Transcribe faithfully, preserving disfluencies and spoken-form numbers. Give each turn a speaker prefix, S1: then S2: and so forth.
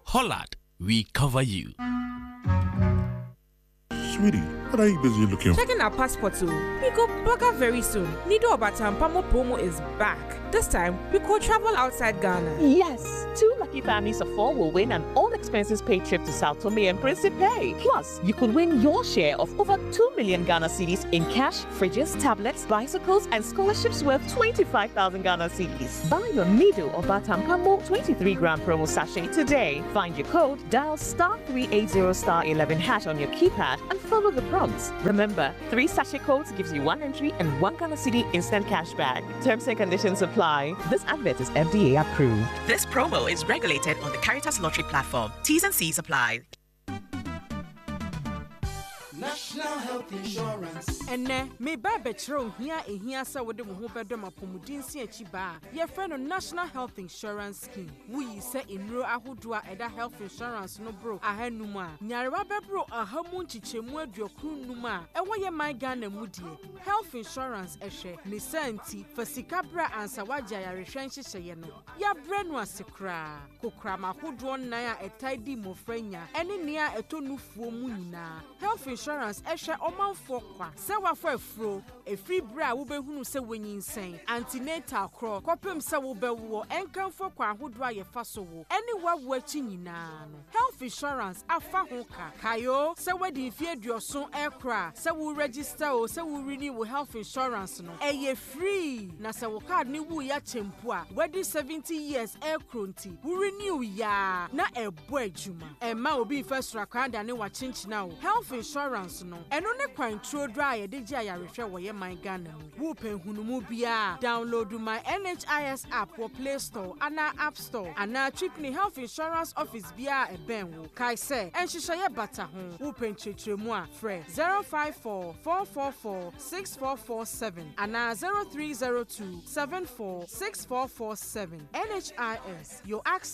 S1: Hollard, we cover you.
S2: Sweetie, what are you busy looking for?
S3: Checking our passport too. We go burger very soon. Nido Obatampamo promo is back. This time, we go travel outside Ghana.
S4: Yes, two lucky families of four will win an all-expenses paid trip to Sao Tome and Principe. Plus, you could win your share of over two million Ghana cedis in cash, fridges, tablets, bicycles, and scholarships worth twenty-five thousand Ghana cedis. Buy your Nido Obatampamo twenty-three gram promo sachet today. Find your code, dial star three eighty star eleven hash on your keypad, and follow the prompts. Remember, three sachet codes gives you one entry and one Ghana cedi instant cash back. Terms and conditions apply. This advert is F D A approved.
S5: This promo is regulated on the Caritas Lottery platform. T's and C's apply.
S6: National Health Insurance.
S3: And me baby tro here a here sa wode mo ho bedom apomudin si achi ba. Ye friend of National Health Insurance Scheme. We say inro ahodo a eda health insurance no bro ahanum a. Nyarewa bebro ahamu nchichemu aduokru num a. Ewo ye my Ghana mudie. Health insurance ehwe ne santi fasika bra ansa waja ya rehwe nhyehyeye no. Ya bre no asekra. Kokra mahodo nan a etaidi mofranya. Ene nia etonufuo mu nyina. Health insurance ehwe omanfo kwa. Se wafo afro e free bra wo behunu se wonyinsen antenatal cro kopem se wo bewo enkanfo kwa ahodo a ye faso wo ene wawo achi nyina no health insurance afa ho ka kayo se wadi fie duoso ekra se wo register o se wo renew wo health insurance no eye free na se wo card ni wu ya chempu a wadi seventy years ekronti wo renew ya na ebo adwuma e ma obi first rakanda ne wa chinchina o health insurance no eno ne kwantro dra ye de gia ya rehwe wo ye my Ghana mu wo penhunumu bia download my N H I S app or Play Store and App Store and na Tripney Health Insurance Office bia e ben wo kai se enhyehyeye bata ho wo penchetremu a frɛ zero five four, four four four, six four four seven and na zero three zero two, seven four six four four seven. N H I S, your access